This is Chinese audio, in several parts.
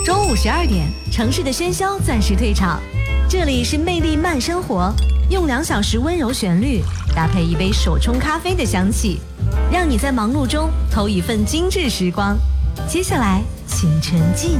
中午12点，城市的喧嚣暂时退场，这里是魅力慢生活，用2小时温柔旋律搭配一杯手冲咖啡的香气，让你在忙碌中偷一份精致时光。接下来请沉浸。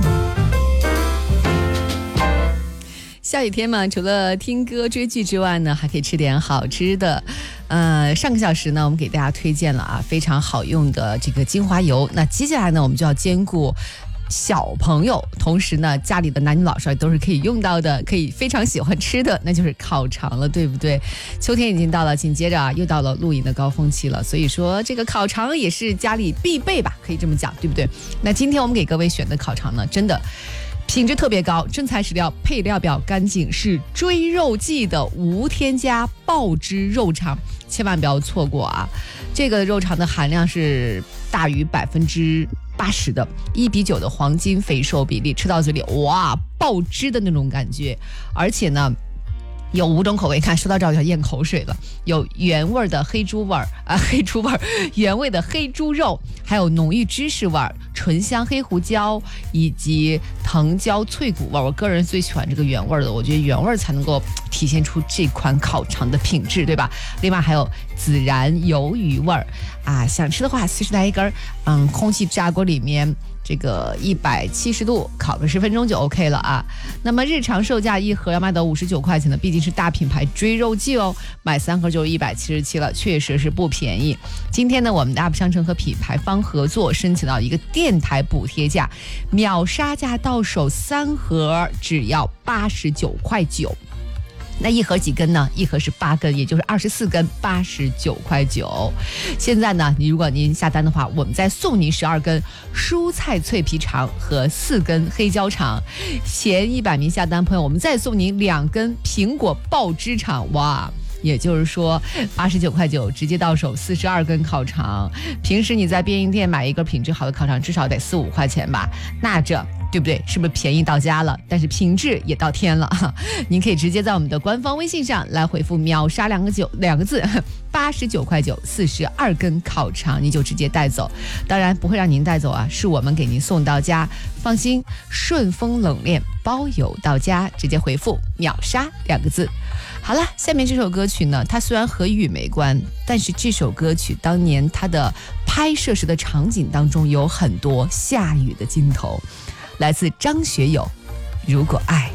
下雨天嘛，除了听歌追剧之外呢，还可以吃点好吃的。上个小时呢，我们给大家推荐了非常好用的这个精华油。那接下来呢，我们就要兼顾小朋友，同时呢，家里的男女老少都是可以用到的，可以非常喜欢吃的，那就是烤肠了，对不对？秋天已经到了，紧接着又到了露营的高峰期了，所以说这个烤肠也是家里必备吧，可以这么讲，对不对？那今天我们给各位选的烤肠呢，真的品质特别高，真材实料，配料表干净，是追肉季的无添加爆汁肉肠，千万不要错过啊！这个肉肠的含量是大于80%的，1:9的黄金肥瘦比例，吃到嘴里哇，爆汁的那种感觉，而且呢。有5种口味，看说到这儿就要咽口水了。有原味的黑猪味儿原味的黑猪肉，还有浓郁芝士味儿、醇香黑胡椒以及藤椒脆骨味儿。我个人最喜欢这个原味的，我觉得原味才能够体现出这款烤肠的品质，对吧？另外还有孜然鱿鱼味儿想吃的话随时来一根空气炸锅里面。这个170度烤个10分钟就 OK 了啊。那么日常售价1盒要卖到59块钱的，毕竟是大品牌追肉季哦，买3盒就177了，确实是不便宜。今天呢，我们的 App 商城和品牌方合作，申请到一个电台补贴价，秒杀价到手3盒只要89块9。那1盒几根呢？1盒是8根，也就是24根，89块9。现在呢，如果您下单的话，我们再送您12根蔬菜脆皮肠和4根黑椒肠。前100名下单朋友，我们再送您2根苹果爆汁肠。哇！也就是说89块9直接到手42根烤肠。平时你在便利店买一个品质好的烤肠，至少得4-5块钱吧？那这对不对？是不是便宜到家了？但是品质也到天了。您可以直接在我们的官方微信上来回复秒杀2个字，89块9 42根烤肠，你就直接带走。当然不会让您带走是我们给您送到家，放心，顺丰冷链包邮到家，直接回复秒杀2个字。好了，下面这首歌曲呢，它虽然和雨没关，但是这首歌曲当年它的拍摄时的场景当中有很多下雨的镜头，来自张学友，如果爱。